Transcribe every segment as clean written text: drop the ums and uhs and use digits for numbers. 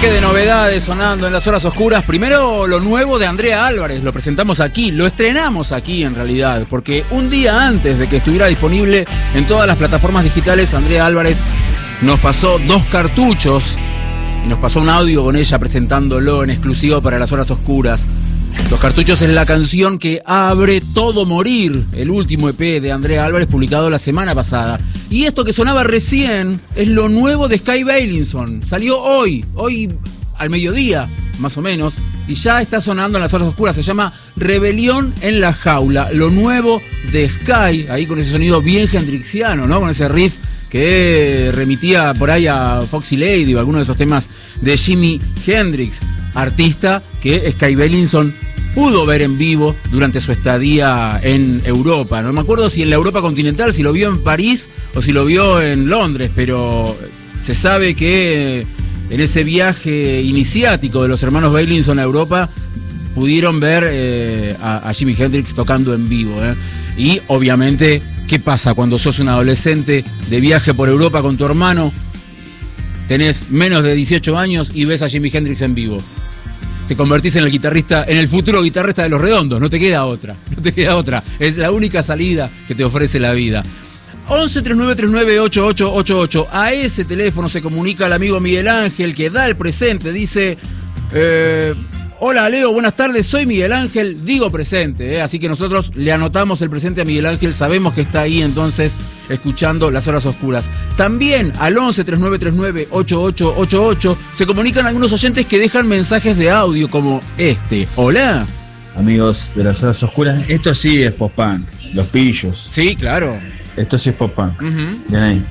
Bloque de novedades sonando en las horas oscuras. Primero lo nuevo de Andrea Álvarez, lo presentamos aquí, lo estrenamos aquí en realidad, porque un día antes de que estuviera disponible en todas las plataformas digitales, Andrea Álvarez nos pasó 2 cartuchos y nos pasó un audio con ella presentándolo en exclusivo para las horas oscuras. Los cartuchos es la canción que abre Todo Morir, el último EP de Andrea Álvarez publicado la semana pasada. Y esto que sonaba recién es lo nuevo de Sky Bailinson. Salió hoy al mediodía, más o menos, y ya está sonando en las horas oscuras. Se llama Rebelión en la Jaula, lo nuevo de Sky, ahí con ese sonido bien hendrixiano, ¿no? Con ese riff que remitía por ahí a Foxy Lady o alguno de esos temas de Jimi Hendrix, artista que Sky Bailinson pudo ver en vivo durante su estadía en Europa. No me acuerdo si en la Europa continental, si lo vio en París o si lo vio en Londres, pero se sabe que en ese viaje iniciático de los hermanos Bailinson a Europa pudieron ver a Jimi Hendrix tocando en vivo. Y obviamente, ¿qué pasa cuando sos un adolescente de viaje por Europa con tu hermano? Tenés menos de 18 años y ves a Jimi Hendrix en vivo. Te convertís en el guitarrista, en el futuro guitarrista de Los Redondos. No te queda otra. Es la única salida que te ofrece la vida. 1139398888. A ese teléfono se comunica el amigo Miguel Ángel, que da el presente. Dice: hola Leo, buenas tardes, soy Miguel Ángel, digo presente, así que nosotros le anotamos el presente a Miguel Ángel, sabemos que está ahí entonces escuchando las horas oscuras. También al 1139398888 se comunican algunos oyentes que dejan mensajes de audio como este. Hola. Amigos de las horas oscuras, esto sí es post-punk, Los Pillos. Sí, claro. Esto sí es post-punk. Bien ahí.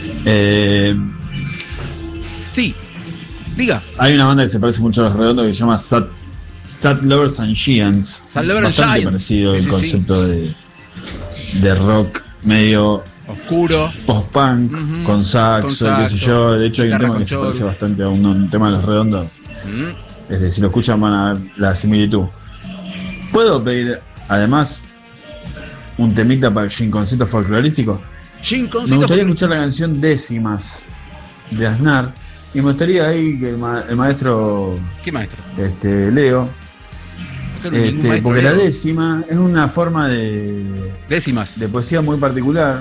Sí. Diga. Hay una banda que se parece mucho a Los Redondos que se llama Sad Lovers and Giants. Sad Lovers and Bastante Giants. parecido el concepto de rock medio oscuro, post-punk, con saxo, qué sé yo. De hecho hay un tema que se parece bastante a un tema de Los Redondos. Es decir, si lo escuchan van a ver la similitud. ¿Puedo pedir además un temita para el ginconcito folclorístico? Me gustaría escuchar la canción Décimas de Aznar. Y me gustaría ahí que el maestro... ¿Qué maestro? Leo. Maestro porque Leo. La décima es una forma de... Décimas. De poesía muy particular.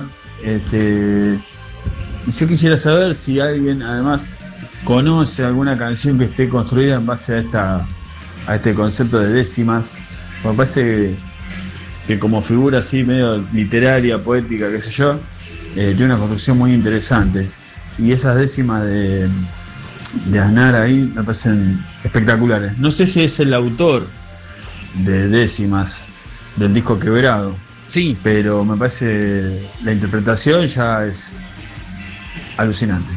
Yo quisiera saber si alguien además conoce alguna canción que esté construida en base a este concepto de décimas. Me parece que como figura así medio literaria, poética, qué sé yo, tiene una construcción muy interesante. Y esas décimas de Aznar ahí me parecen espectaculares. No sé si es el autor de Décimas del disco Quebrado. Sí. Pero me parece la interpretación ya es alucinante.